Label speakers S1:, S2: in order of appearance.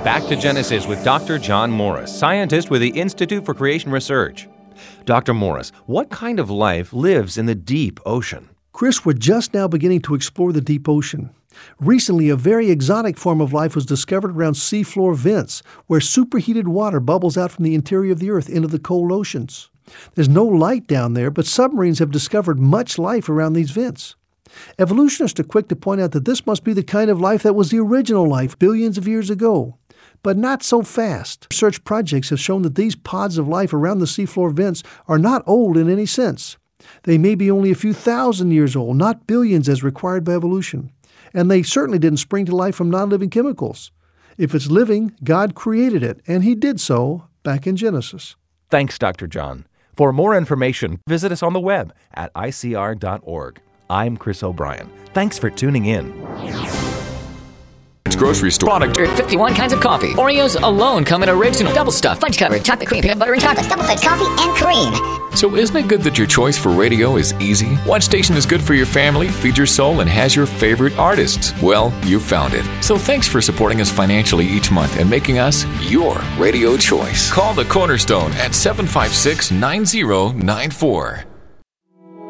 S1: Back to Genesis with Dr. John Morris, scientist with the Institute for Creation Research. Dr. Morris, what kind of life lives in the deep ocean?
S2: Chris, we're just now beginning to explore the deep ocean. Recently, a very exotic form of life was discovered around seafloor vents, where superheated water bubbles out from the interior of the Earth into the cold oceans. There's no light down there, but submarines have discovered much life around these vents. Evolutionists are quick to point out that this must be the kind of life that was the original life billions of years ago. But not so fast. Research projects have shown that these pods of life around the seafloor vents are not old in any sense. They may be only a few thousand years old, not billions as required by evolution. And they certainly didn't spring to life from non-living chemicals. If it's living, God created it, and He did so back in Genesis.
S1: Thanks, Dr. John. For more information, visit us on the web at icr.org. I'm Chris O'Brien. Thanks for tuning in.
S3: It's grocery store product.
S4: 51 kinds of coffee. Oreos alone come in original, double stuffed, fudge covered, chocolate cream, peanut butter and chocolate, double fudge coffee and cream.
S3: So isn't it good that your choice for radio is easy? One station is good for your family, feeds your soul, and has your favorite artists. Well, you found it. So thanks for supporting us financially each month and making us your radio choice. Call the Cornerstone at 756-9094.